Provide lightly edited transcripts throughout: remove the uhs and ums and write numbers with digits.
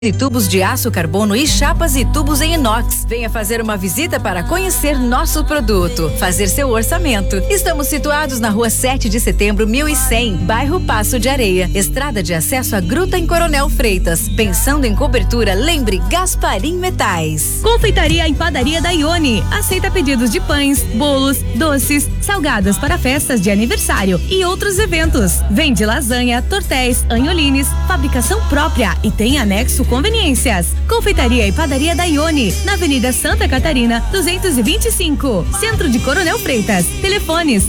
E tubos de aço carbono e chapas e tubos em inox. Venha fazer uma visita para conhecer nosso produto, fazer seu orçamento. Estamos situados na rua 7 de setembro, 1100, bairro Passo de Areia, estrada de acesso à Gruta em Coronel Freitas. Pensando em cobertura, lembre Gasparim Metais. Confeitaria e padaria da Ione. Aceita pedidos de pães, bolos, doces, salgadas para festas de aniversário e outros eventos. Vende lasanha, tortéis, anholines, fabricação própria e tem anexo conveniências. Confeitaria e padaria da Ione, na Avenida Santa Catarina, 225, Centro de Coronel Freitas. Telefones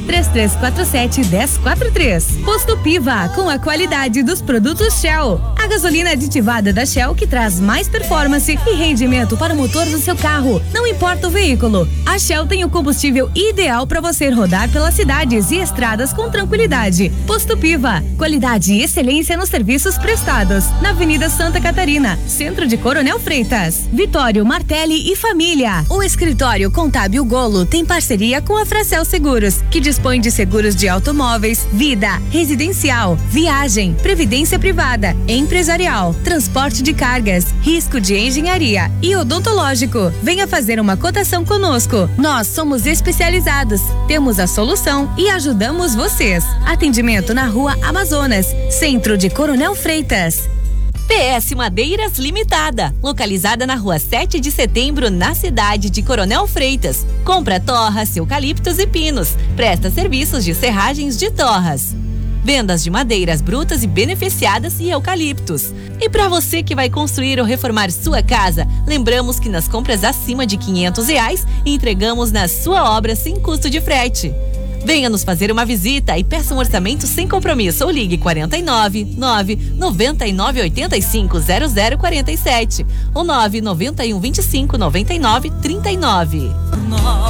3347-1043. Posto Piva, com a qualidade dos produtos Shell. A gasolina aditivada da Shell que traz mais performance e rendimento para o motor do seu carro, não importa o veículo. A Shell tem o combustível ideal para você rodar pelas cidades e estradas com tranquilidade. Posto Piva, qualidade e excelência nos serviços prestados. Na Avenida Santa Catarina, Centro de Coronel Freitas. Vitório Martelli e Família. O escritório contábil Golo tem parceria com a Fracel Seguros, que dispõe de seguros de automóveis, vida, residencial, viagem, previdência privada, empresarial, transporte de cargas, risco de engenharia e odontológico. Venha fazer uma cotação conosco. Nós somos especializados, temos a solução e ajudamos vocês. Atendimento na Rua Amazonas, Centro de Coronel Freitas. PS Madeiras Limitada, localizada na rua 7 de setembro, na cidade de Coronel Freitas. Compra torras, eucaliptos e pinos. Presta serviços de serragens de torras. Vendas de madeiras brutas e beneficiadas e eucaliptos. E para você que vai construir ou reformar sua casa, lembramos que nas compras acima de R$500, entregamos na sua obra sem custo de frete. Venha nos fazer uma visita e peça um orçamento sem compromisso ou ligue 49 9 99 85 0047 ou 9 91 25 99 39.